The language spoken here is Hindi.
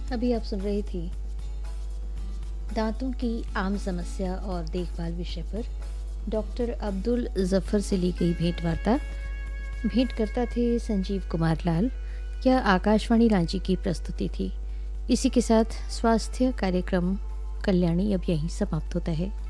अभी आप सुन रही थी दांतों की आम समस्या और देखभाल विषय पर डॉक्टर अब्दुल जफ़र से ली गई भेंट वार्ता। भेंट करता थे संजीव कुमार लाल। यह आकाशवाणी रांची की प्रस्तुति थी। इसी के साथ स्वास्थ्य कार्यक्रम कल्याणी अब यहीं समाप्त होता है।